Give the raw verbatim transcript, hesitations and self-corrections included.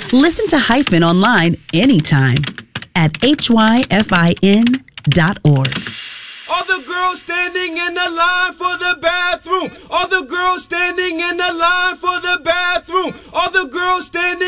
Listen to Hyphen online anytime at H Y F I N dot org. All the girls standing in the line for the bathroom. All the girls standing in the line for the bathroom. All the girls standing